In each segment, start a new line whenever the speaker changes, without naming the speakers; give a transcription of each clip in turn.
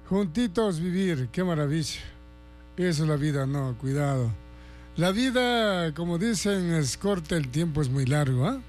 Juntitos vivir, qué maravilla. Eso es la vida, no, cuidado. La vida, como dicen, es corta, el tiempo es muy largo, ¿ah?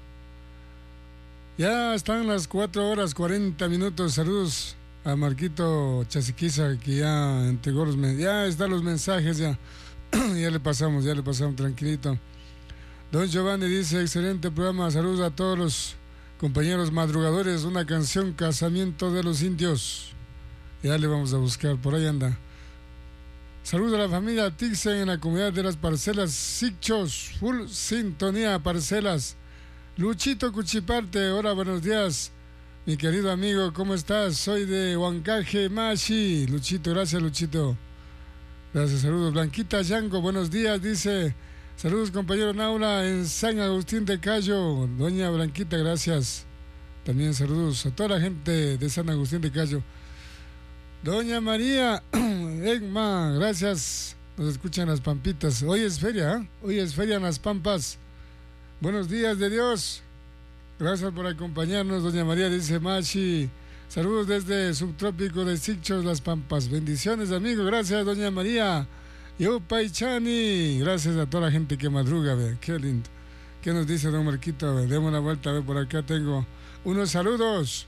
Ya están las 4 horas 40 minutos. Saludos a Marquito Chasiquiza, que ya entregó los mensajes. Ya están los mensajes, ya. Ya le pasamos tranquilito. Don Giovanni dice, excelente programa. Saludos a todos los compañeros madrugadores. Una canción, Casamiento de los Indios. Ya le vamos a buscar, por ahí anda. Saludos a la familia Tixen en la comunidad de las parcelas Sichos. Full sintonía, parcelas. Luchito Cuchiparte, hola, buenos días. Mi querido amigo, ¿cómo estás? Soy de Huancaje, Mashi. Luchito, gracias, Luchito. Gracias, saludos. Blanquita Yango, buenos días, dice. Saludos, compañero Naula, en San Agustín de Cayo. Doña Blanquita, gracias. También saludos a toda la gente de San Agustín de Cayo. Doña María Egma, gracias. Nos escuchan las Pampitas. Hoy es feria, ¿eh? Hoy es feria en las Pampas. Buenos días de Dios. Gracias por acompañarnos, doña María, dice Machi. Saludos desde Subtrópico de Sichos, Las Pampas. Bendiciones, amigo. Gracias, doña María. Yo, Paichani. Gracias a toda la gente que madruga, ve. Qué lindo. ¿Qué nos dice don Marquito? Demos una vuelta, a ver, por acá tengo unos saludos.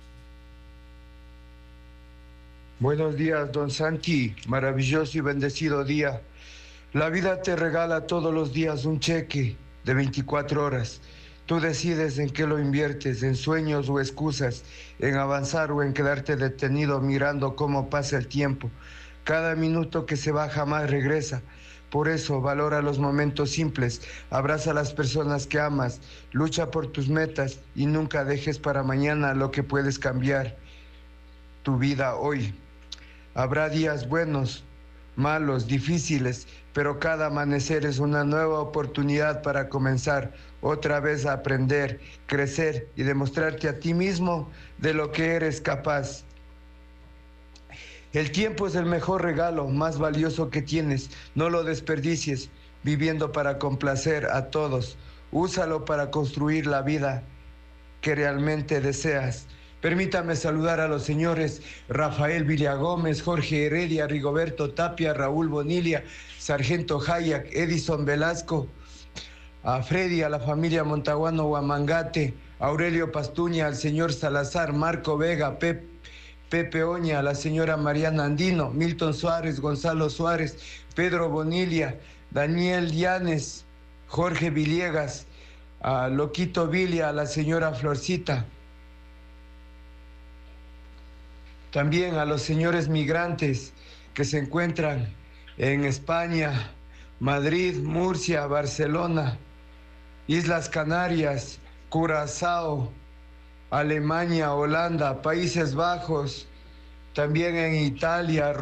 Buenos días, don Santi. Maravilloso y bendecido día. La vida te regala todos los días un cheque de 24 horas. Tú decides en qué lo inviertes, en sueños o excusas, en avanzar o en quedarte detenido mirando cómo pasa el tiempo. Cada minuto que se va jamás regresa. Por eso valora los momentos simples, abraza a las personas que amas, lucha por tus metas y nunca dejes para mañana lo que puedes cambiar tu vida hoy. Habrá días buenos, malos, difíciles, pero cada amanecer es una nueva oportunidad para comenzar otra vez a aprender, crecer y demostrarte a ti mismo de lo que eres capaz. El tiempo es el mejor regalo, más valioso que tienes. No lo desperdicies viviendo para complacer a todos. Úsalo para construir la vida que realmente deseas. Permítame saludar a los señores Rafael Villagómez, Jorge Heredia, Rigoberto Tapia, Raúl Bonilla, Sargento Hayak, Edison Velasco, a Freddy, a la familia Montaguano Huamangate, Aurelio Pastuña, al señor Salazar, Marco Vega, Pepe Oña, a la señora Mariana Andino, Milton Suárez, Gonzalo Suárez, Pedro Bonilla, Daniel Llanes, Jorge Villegas, a Loquito Vilia, a la señora Florcita. También a los señores migrantes que se encuentran en España, Madrid, Murcia, Barcelona, Islas Canarias, Curazao, Alemania, Holanda, Países Bajos, también en Italia,